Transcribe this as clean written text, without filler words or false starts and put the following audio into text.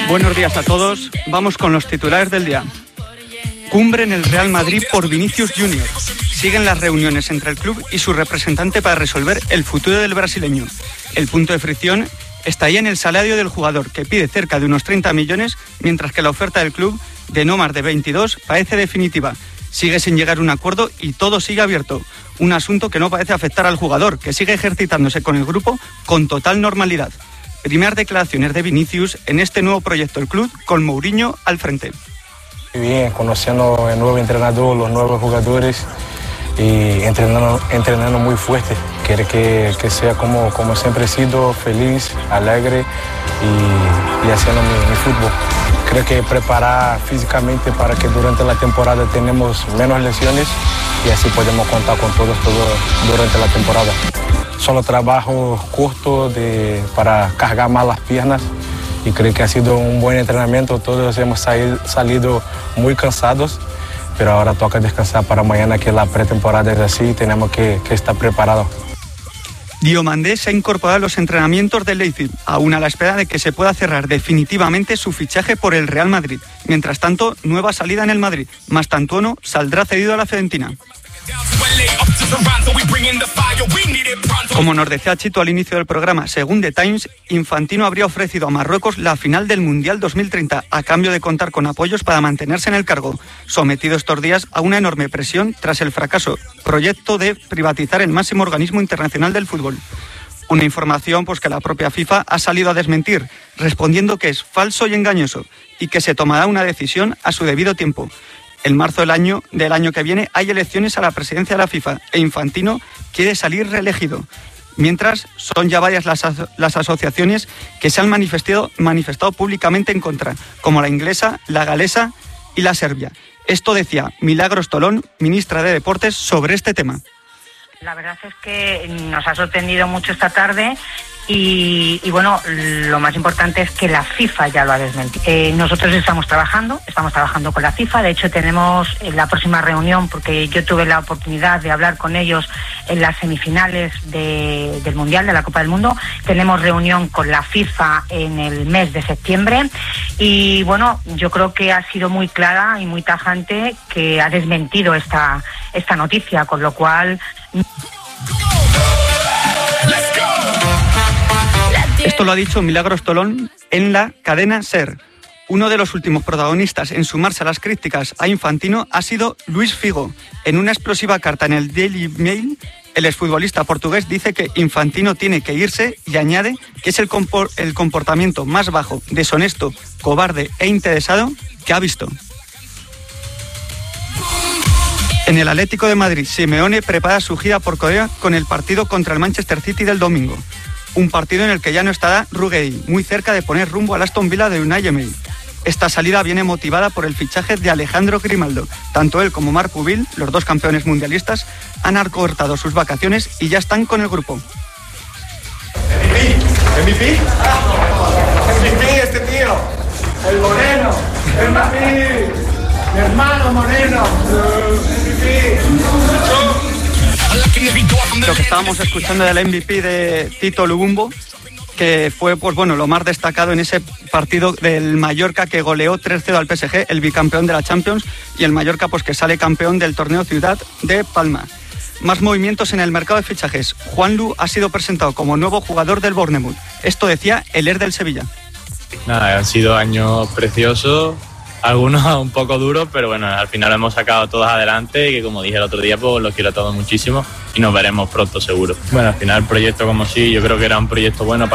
Buenos días a todos. Vamos con los titulares del día. Cumbre en el Real Madrid por Vinicius Junior. Siguen las reuniones entre el club y su representante para resolver el futuro del brasileño. El punto de fricción está ahí en el salario del jugador, que pide cerca de unos 30 millones, mientras que la oferta del club, de no más de 22, parece definitiva. Sigue sin llegar a un acuerdo y todo sigue abierto. Un asunto que no parece afectar al jugador, que sigue ejercitándose con el grupo con total normalidad. Primeras declaraciones de Vinicius en este nuevo proyecto del club, con Mourinho al frente. Bien, conociendo el nuevo entrenador, los nuevos jugadores y entrenando muy fuerte. Quiere que sea como siempre he sido, feliz, alegre y haciendo mi fútbol. Creo que preparar físicamente para que durante la temporada tenemos menos lesiones y así podemos contar con todos durante la temporada. Solo trabajo corto para cargar más las piernas y creo que ha sido un buen entrenamiento. Todos hemos salido muy cansados, pero ahora toca descansar para mañana, que la pretemporada es así y tenemos que estar preparados. Diomandé se ha incorporado a los entrenamientos del Leipzig, aún a la espera de que se pueda cerrar definitivamente su fichaje por el Real Madrid. Mientras tanto, nueva salida en el Madrid. Mastantuono saldrá cedido a la Fiorentina. Como nos decía Chito al inicio del programa, según The Times, Infantino habría ofrecido a Marruecos la final del Mundial 2030 a cambio de contar con apoyos para mantenerse en el cargo, sometido estos días a una enorme presión tras el fracaso proyecto de privatizar el máximo organismo internacional del fútbol. Una información que la propia FIFA ha salido a desmentir, respondiendo que es falso y engañoso y que se tomará una decisión a su debido tiempo. En marzo del año que viene hay elecciones a la presidencia de la FIFA e Infantino quiere salir reelegido. Mientras, son ya varias las asociaciones que se han manifestado públicamente en contra, como la inglesa, la galesa y la serbia. Esto decía Milagros Tolón, ministra de Deportes, sobre este tema. La verdad es que nos ha sorprendido mucho esta tarde y bueno, lo más importante es que la FIFA ya lo ha desmentido. Nosotros estamos trabajando con la FIFA. De hecho, tenemos la próxima reunión, porque yo tuve la oportunidad de hablar con ellos en las semifinales del Mundial, de la Copa del Mundo. Tenemos reunión con la FIFA en el mes de septiembre y bueno, yo creo que ha sido muy clara y muy tajante, que ha desmentido esta noticia, con lo cual... Esto lo ha dicho Milagros Tolón en la cadena SER. Uno de los últimos protagonistas en sumarse a las críticas a Infantino ha sido Luis Figo. En una explosiva carta en el Daily Mail, el exfutbolista portugués dice que Infantino tiene que irse y añade que es el comportamiento más bajo, deshonesto, cobarde e interesado que ha visto. En el Atlético de Madrid, Simeone prepara su gira por Corea con el partido contra el Manchester City del domingo. Un partido en el que ya no estará Ruggeri, muy cerca de poner rumbo al Aston Villa de Unai Emery. Esta salida viene motivada por el fichaje de Alejandro Grimaldo. Tanto él como Marc Pubil, los dos campeones mundialistas, han acortado sus vacaciones y ya están con el grupo. ¿MVP este tío? El moreno, el MVP, mi hermano moreno, MVP. Lo que estábamos escuchando del MVP de Tito Lubumbo, que fue lo más destacado en ese partido del Mallorca, que goleó 3-0 al PSG, el bicampeón de la Champions, y el Mallorca que sale campeón del torneo Ciudad de Palma. Más movimientos en el mercado de fichajes. Juanlu ha sido presentado como nuevo jugador del Bournemouth. Esto decía el del Sevilla. Nada, han sido años preciosos, algunos un poco duros, pero bueno, al final hemos sacado todos adelante y que, como dije el otro día, pues los quiero a todos muchísimo y nos veremos pronto seguro. Bueno, al final el proyecto como sí, yo creo que era un proyecto bueno para